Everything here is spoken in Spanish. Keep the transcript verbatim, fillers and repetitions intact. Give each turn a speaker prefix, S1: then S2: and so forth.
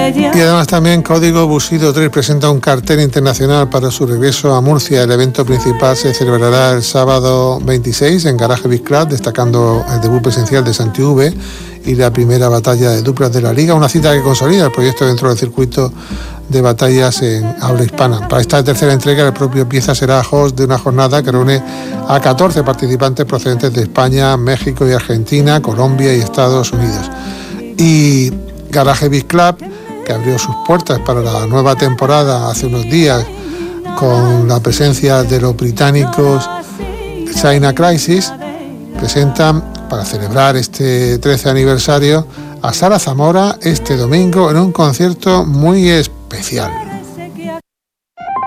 S1: Y además también Código Bushido tres presenta un cartel internacional para su regreso a Murcia. El evento principal se celebrará el sábado veintiséis en Garaje Beach Club, destacando el debut presencial de Santi V y la primera batalla de duplas de la Liga, una cita que consolida el proyecto dentro del circuito de batallas en habla hispana. Para esta tercera entrega, el propio Pieza será host de una jornada que reúne a catorce participantes procedentes de España, México y Argentina, Colombia y Estados Unidos. Y Garaje Beach Club, que abrió sus puertas para la nueva temporada hace unos días con la presencia de los británicos China Crisis, presentan para celebrar este trece aniversario a Sara Zamora este domingo en un concierto muy especial.